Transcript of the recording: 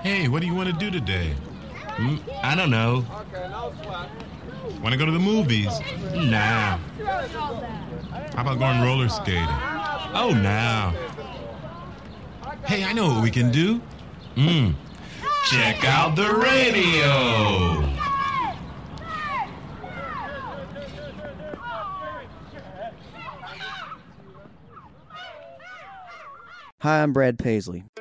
Hey, what do you want to do today? I don't know. Want to go to the movies? Nah. How about going roller skating? Oh, nah. Hey, I know what we can do. Check out the radio. Hi, I'm Brad Paisley.